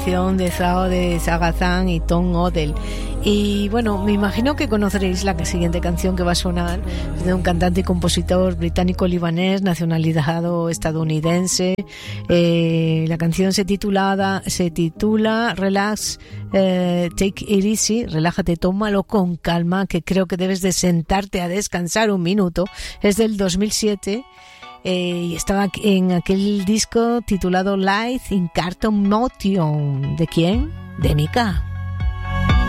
canción de Zao de Sagazan y Tom Odell. Y bueno, me imagino que conoceréis la siguiente canción que va a sonar, de un cantante y compositor británico-libanés, nacionalizado estadounidense. La canción se titula Relax, Take It Easy, relájate, tómalo con calma, que creo que debes de sentarte a descansar un minuto. Es del 2007. Y estaba en aquel disco titulado Live in Cartoon Motion. ¿De quién? De Mika.